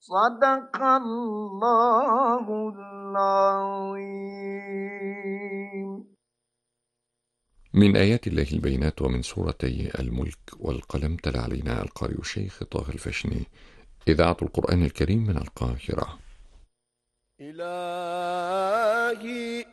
صدق الله العظيم. من آيات الله البينات ومن سورتي الملك والقلم تلا علينا القارئ الشيخ طه الفشني. إذاعة القرآن الكريم من القاهرة. إلهي